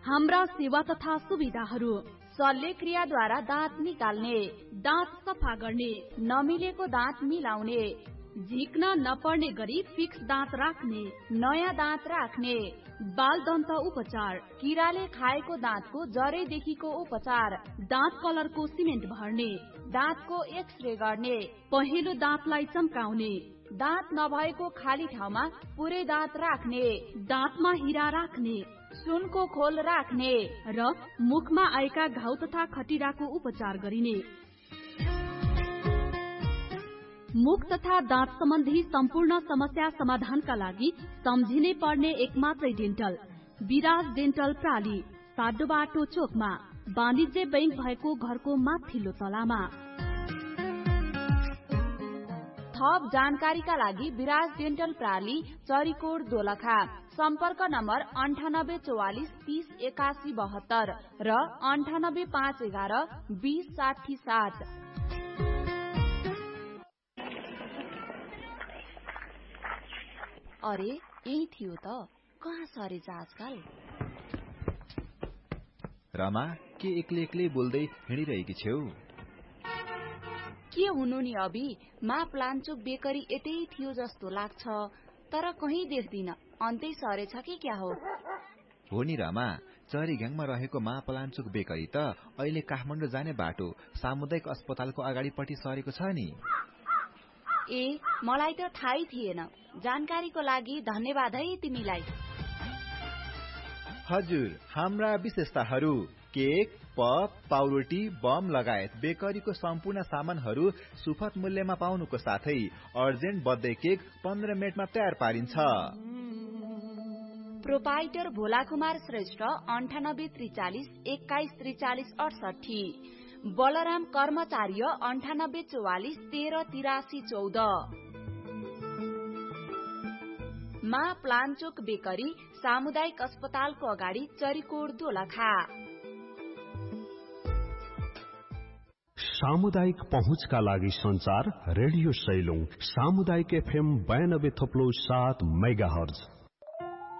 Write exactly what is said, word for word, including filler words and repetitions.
हाम्रा सेवा तथा सुविधाहरू शल्यक्रियाद्वारा दाँत निकाल्ने, दाँत सफा गर्ने, नमिलेको दाँत मिलाउने, झिक्न नपर्ने गरी फिक्स दाँत राख्ने, नयाँ दाँत राख्ने, बाल दन्त उपचार, किराले खाएको दाँतको जरैदेखिको उपचार, दाँत कलरको सिमेन्ट भर्ने, दाँतको एक्सरे गर्ने, पहेँलो दाँतलाई चम्काउने, दाँत नभएको खाली ठाउँमा पुरै दाँत राख्ने, दाँतमा हिरा राख्ने, सुनको खोल राख्ने र मुखमा आएका घाउ तथा खटिराको उपचार गरिने। मुख तथा दाँत सम्बन्धी सम्पूर्ण समस्या समाधानका लागि सम्झिनै पर्ने एकमात्रै डेन्टल विराज डेन्टल प्राली, साडो बाटो चोकमा, वाणिज्य बैंक भएको घरको माथिल्लो तलामा। थप जानकारीका लागि विराज डेन्टल प्राली, चरीकोट दोलखा। सम्पर्क नम्बर अन्ठानब्बे चौवालिस तीस एकासी बहत्तर र अन्ठानब्बे पाँच एघार बीस साठी सात। अरे यही थियो त, कहाँ सरेछ आजकल? रमा, के एक्लै एक्लै बोल्दै हिँडिरहेकी छेउ? के हुनु नि अभी, मा प्लान्चोक बेकरी यतै थियो जस्तो लाग्छ, तर कहीँ देख्दिन। अन्तै सरेछ कि क्या हो? हो नि रमा, चरीघ्याङमा रहेको मा प्लान्चोक बेकरी त अहिले काठमाडौँ जाने बाटो सामुदायिक अस्पतालको अगाडिपट्टि सरेको छ नि। ए, मलाई त थाहै थिएन। जानकारीको लागि धन्यवाद है तिमीलाई। हजुर, हाम्रा विशेषताहरू केक, पप, पाउरोटी, बम लगायत बेकरीको सम्पूर्ण सामानहरू सुपथ मूल्यमा पाउनुको साथै अर्जेन्ट बर्थडे केक पन्ध्र मिनटमा तयार पारिन्छ। प्रोपाइटर भोला कुमार श्रेष्ठ, अन्ठानब्बे त्रिचालिस एक्काइस त्रिचालिस अडसठी। बलराम कर्मचार्य, अन्ठानब्बे चौवालिस तेह्र तिरासी चौध। मा प्लान्चोक बेकरी, सामुदायिक अस्पतालको अगाडि, चरीकोट दोलखा। सामुदायिक पहुँचका लागि संचार रेडियो सैलुङ, सामुदायिक एफएम बयानब्बे थप्लो सात मेगा हर्ज।